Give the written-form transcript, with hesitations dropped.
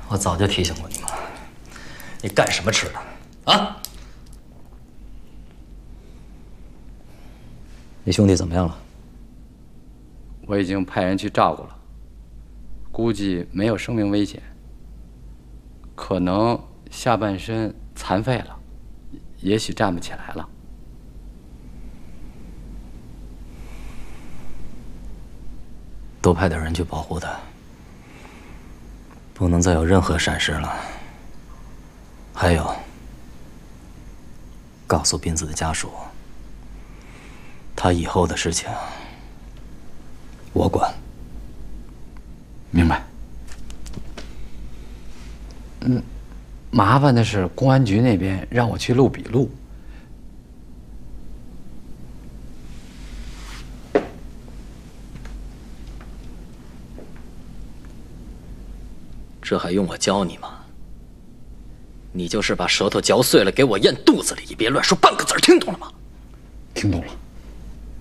我早就提醒过你了，你干什么吃的？啊？你兄弟怎么样了？ 我已经派人去照顾了，估计没有生命危险，可能下半身残废了，也许站不起来了。 多派点人去保护他，不能再有任何闪失了。还有，告诉斌子的家属，他以后的事情我管。 明白。麻烦的是公安局那边让我去录笔录。 这还用我教你吗？你就是把舌头嚼碎了给我咽肚子里，也别乱说半个字儿，听懂了吗？ 听懂了。